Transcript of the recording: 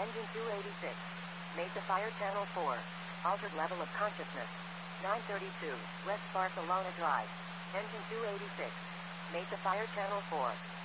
Engine 286. Mesa Fire Channel 4. Altered level of consciousness. 932, West Barcelona Drive. Engine 286. Mesa Fire Channel 4.